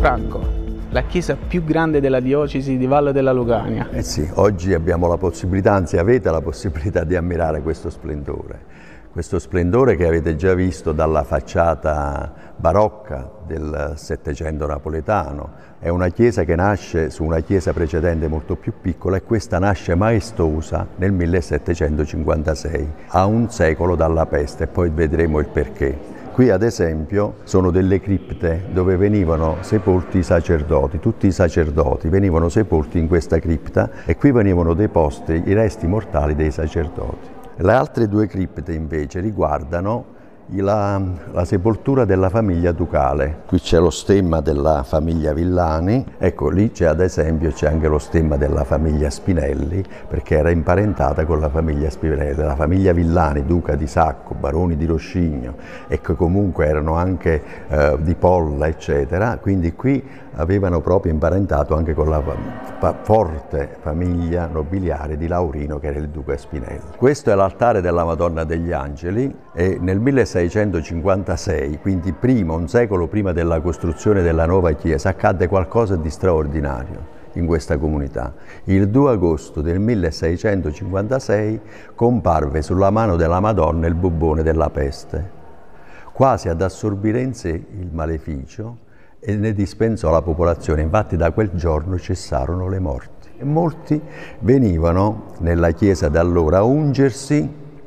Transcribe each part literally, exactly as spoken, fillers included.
Franco, la chiesa più grande della diocesi di Valle della Lucania. Eh sì, oggi abbiamo la possibilità, anzi avete la possibilità di ammirare questo splendore. Questo splendore che avete già visto dalla facciata barocca del Settecento napoletano. È una chiesa che nasce su una chiesa precedente molto più piccola, e questa nasce maestosa nel millesettecentocinquantasei, a un secolo dalla peste, e poi vedremo il perché. Qui ad esempio sono delle cripte dove venivano sepolti i sacerdoti, tutti i sacerdoti venivano sepolti in questa cripta, e qui venivano deposti i resti mortali dei sacerdoti. Le altre due cripte invece riguardano la, la sepoltura della famiglia ducale. Qui c'è lo stemma della famiglia Villani, ecco lì c'è ad esempio c'è anche lo stemma della famiglia Spinelli, perché era imparentata con la famiglia Spinelli, la famiglia Villani, duca di Sacco, baroni di Roscigno, e che comunque erano anche eh, di Polla eccetera, quindi qui avevano proprio imparentato anche con la fa forte famiglia nobiliare di Laurino, che era il duca Spinelli. Questo è l'altare della Madonna degli Angeli, e nel milleseicentocinquantasei, quindi prima, un secolo prima della costruzione della nuova chiesa, accadde qualcosa di straordinario in questa comunità. Il due agosto del milleseicentocinquantasei comparve sulla mano della Madonna il bubbone della peste, quasi ad assorbire in sé il maleficio, e ne dispensò la popolazione. Infatti da quel giorno cessarono le morti. E molti venivano nella chiesa da allora a ungersi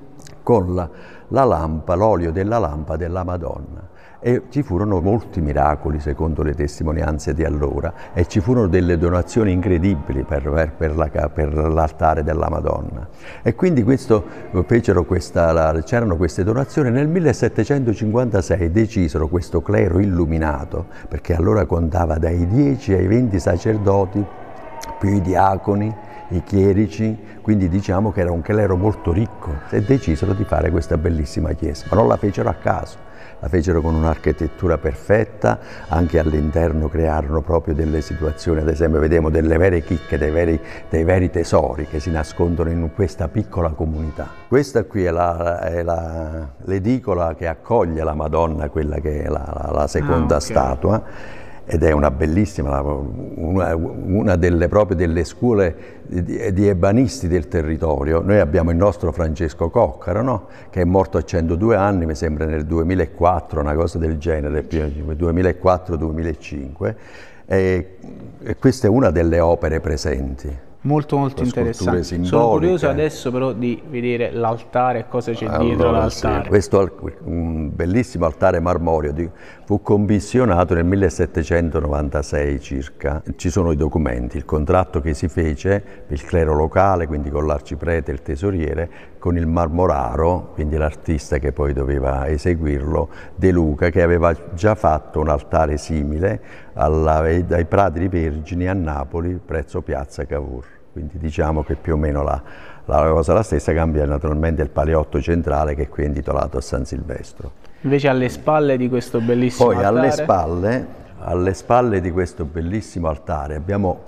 con la, la lampa, l'olio della lampa della Madonna. E ci furono molti miracoli secondo le testimonianze di allora, e ci furono delle donazioni incredibili per, per, la, per l'altare della Madonna. E quindi questo, fecero questa, c'erano queste donazioni. Nel millesettecentocinquantasei decisero, questo clero illuminato, perché allora contava dai dieci ai venti sacerdoti, più i diaconi, i chierici, quindi diciamo che era un clero molto ricco, e decisero di fare questa bellissima chiesa, ma non la fecero a caso. La fecero con un'architettura perfetta, anche all'interno crearono proprio delle situazioni, ad esempio vediamo delle vere chicche, dei veri, dei veri tesori che si nascondono in questa piccola comunità. Questa qui è, la, è la, l'edicola che accoglie la Madonna, quella che è la, la, la seconda ah, okay. statua, ed è una bellissima, una, una delle proprio delle scuole di, di ebanisti del territorio. Noi abbiamo il nostro Francesco Coccaro, no? Che è morto a centodue anni, mi sembra nel duemilaquattro, una cosa del genere, duemilaquattro duemilacinque, e, e questa è una delle opere presenti. Molto molto interessante. Simboliche. Sono curioso adesso però di vedere l'altare e cosa c'è allora, dietro l'altare. Sì, questo un bellissimo altare marmoreo di, fu commissionato nel millesettecentonovantasei circa. Ci sono i documenti, il contratto che si fece il clero locale, quindi con l'arciprete e il tesoriere, con il marmoraro, quindi l'artista che poi doveva eseguirlo, De Luca, che aveva già fatto un altare simile alla, ai Prati di Vergini a Napoli, presso Piazza Cavour. Quindi diciamo che più o meno la, la cosa la stessa, cambia naturalmente il paleotto centrale, che qui è intitolato a San Silvestro. Invece alle spalle di questo bellissimo Poi altare... alle spalle, alle spalle di questo bellissimo altare abbiamo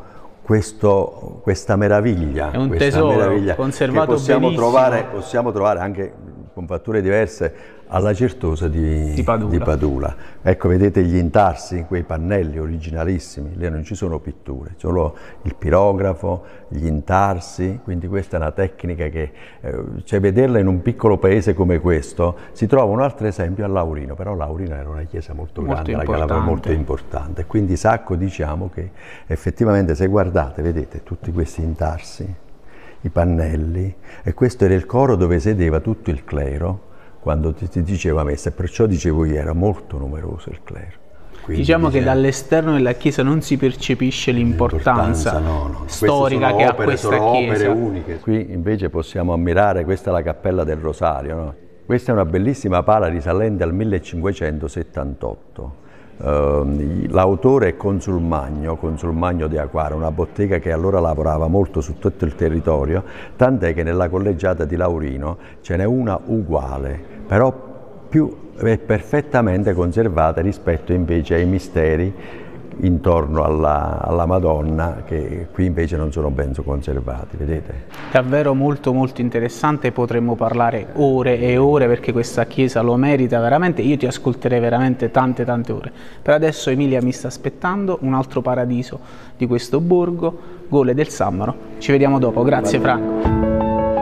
questo, questa meraviglia. È un questa tesoro meraviglia conservato che possiamo benissimo. Trovare, possiamo trovare anche con fatture diverse alla Certosa di, di, Padula. di Padula. Ecco, vedete gli intarsi, quei pannelli originalissimi, lì non ci sono pitture, solo il pirografo, gli intarsi, quindi questa è una tecnica che, eh, cioè vederla in un piccolo paese come questo, si trova un altro esempio a Laurino, però Laurino era una chiesa molto, molto grande, importante. La Calabria molto importante, quindi Sacco diciamo che effettivamente se guardate, vedete tutti questi intarsi, i pannelli, e questo era il coro dove sedeva tutto il clero quando ti, ti diceva messa, e perciò dicevo io era molto numeroso il clero. Quindi diciamo che dall'esterno della chiesa non si percepisce l'importanza no, no. storica che opere, ha questa sono chiesa. Opere uniche. Qui invece possiamo ammirare, questa è la Cappella del Rosario, no? Questa è una bellissima pala risalente al millecinquecentosettantotto. Uh, l'autore è Consul Magno, Consul Magno di Aquara, una bottega che allora lavorava molto su tutto il territorio, tant'è che nella collegiata di Laurino ce n'è una uguale, però più è perfettamente conservata rispetto invece ai misteri intorno alla, alla Madonna, che qui invece non sono ben conservati, vedete? Davvero molto molto interessante, potremmo parlare ore e ore perché questa chiesa lo merita veramente, io ti ascolterei veramente tante tante ore. Per adesso Emilia mi sta aspettando, un altro paradiso di questo borgo, Gole del Sambaro. Ci vediamo dopo, grazie Franco.